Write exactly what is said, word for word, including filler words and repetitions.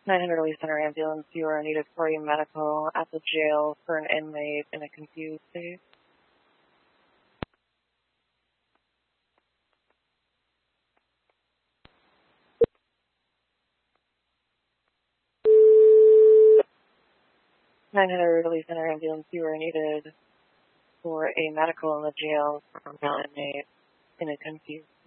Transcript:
nine hundred Release Center ambulance, you are needed for a medical at the jail for an inmate in a confused state. nine hundred Release Center ambulance, you are needed for a medical in the jail for an inmate in a confused